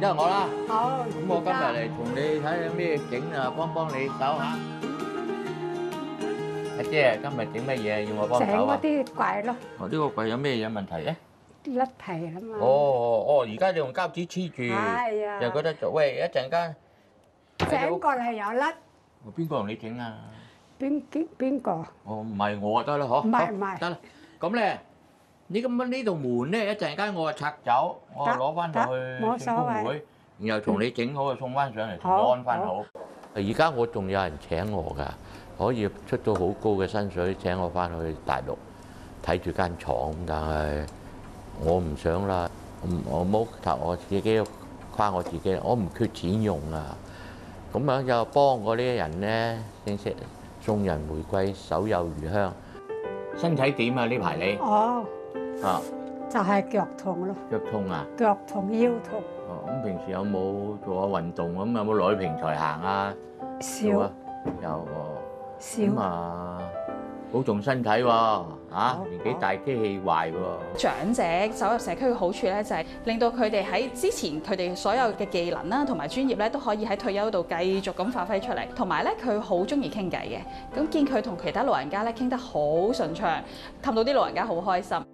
得我啦。 好。 咁我今日嚟同你睇下咩整啊，幫你手嚇。阿姐，今日整乜嘢要我幫整嗰手啊？ 啲櫃咯， 我呢個櫃有咩嘢問題咧？ 甩皮啊嘛。 哦，而家就用膠紙黐住， 係啊就覺得做喂一陣間整過嚟又甩， 邊個同你整啊？ 邊個？ 哦，唔係我就得啦，嗬。 唔係好唔係得啦。咁咧，你咁樣呢度門咧，一陣間我就拆走，我攞翻落去冇所聖公謂會，然後同你整好就送翻上嚟，同好我安翻好。而家我仲有人請我㗎，可以出到好高嘅薪水請我翻去大陸睇住間廠，但係我唔想啦，我冇頭我自己誇我自己，我唔缺錢用啊。咁樣又幫嗰啲人咧，正式送人玫瑰，手有餘香。身體點啊？呢排你哦， 啊就係腳痛咯， 腳痛啊？ 腳痛腰痛， 哦，咁平時有冇做下運動咁？有冇落去平台行啊？有啊少， 有喎。 少咁啊，保重身體喎，啊年紀大機器壞喎。 長者走入社區嘅好處咧，就係令到佢哋喺之前佢哋所有嘅技能啦，同埋專業咧，都可以喺退休度繼續咁發揮出嚟。同埋咧，佢好中意傾偈嘅，咁見佢同其他老人家咧傾得好順暢，氹到啲老人家好開心。